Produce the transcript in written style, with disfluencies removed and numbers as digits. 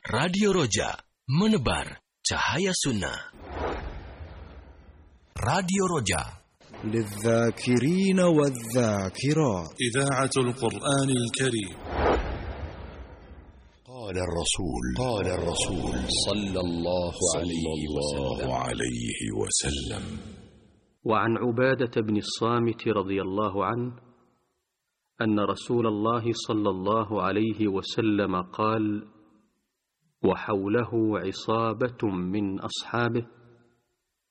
Radio Roja, menebar cahaya sunnah. Radio Roja للذاكرين والذاكرات. إذاعة القرآن الكريم. قال الرسول صلى الله عليه وسلم. وعن عبادة بن الصامت رضي الله عنه أن رسول الله صلى الله عليه وسلم قال: وحوله عصابة من أصحابه